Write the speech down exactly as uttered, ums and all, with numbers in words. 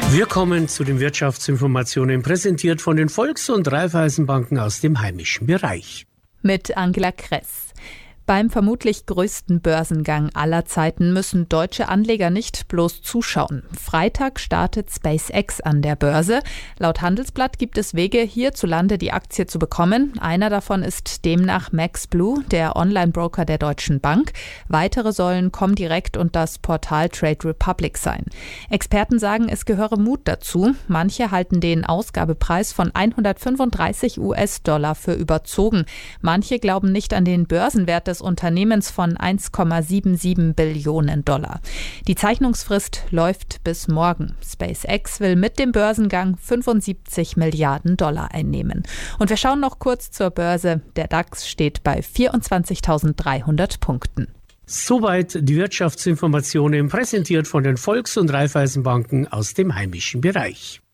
Wir kommen zu den Wirtschaftsinformationen, präsentiert von den Volks- und Raiffeisenbanken aus dem heimischen Bereich. Mit Angela Kress. Beim vermutlich größten Börsengang aller Zeiten müssen deutsche Anleger nicht bloß zuschauen. Freitag startet SpaceX an der Börse. Laut Handelsblatt gibt es Wege, hierzulande die Aktie zu bekommen. Einer davon ist demnach MaxBlue, der Online-Broker der Deutschen Bank. Weitere sollen Comdirect und das Portal Trade Republic sein. Experten sagen, es gehöre Mut dazu. Manche halten den Ausgabepreis von hundertfünfunddreißig US-Dollar für überzogen. Manche glauben nicht an den Börsenwert des Unternehmens von eins Komma siebenundsiebzig Billionen Dollar. Die Zeichnungsfrist läuft bis morgen. SpaceX will mit dem Börsengang fünfundsiebzig Milliarden Dollar einnehmen. Und wir schauen noch kurz zur Börse. Der DAX steht bei vierundzwanzigtausenddreihundert Punkten. Soweit die Wirtschaftsinformationen, präsentiert von den Volks- und Raiffeisenbanken aus dem heimischen Bereich.